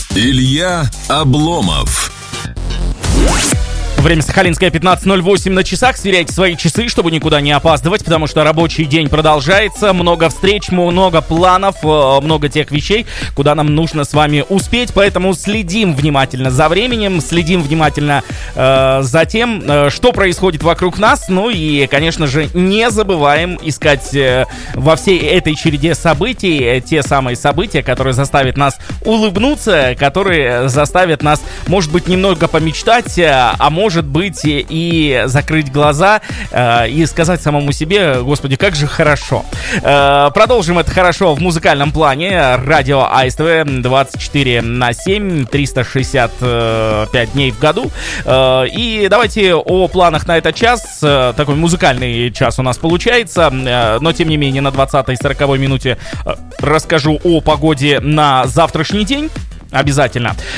Илья Обломов. Время Сахалинское, 15:08 на часах. Сверяйте свои часы, чтобы никуда не опаздывать, потому что рабочий день продолжается. Много встреч, много планов, много тех вещей, куда нам нужно с вами успеть. Поэтому следим внимательно за временем, следим внимательно за тем, что происходит вокруг нас. Ну и, конечно же, не забываем искать во всей этой череде событий те самые события, которые заставят нас улыбнуться, которые заставят нас, может быть, немного помечтать, а может быть и закрыть глаза и сказать самому себе: Господи, как же хорошо. Продолжим это хорошо в музыкальном плане. Радио АСТВ 24/7, 365 дней в году. И давайте о планах на этот час. Такой музыкальный час у нас получается, но тем не менее на 20-й 40-й минуте расскажу о погоде на завтрашний день. Обязательно.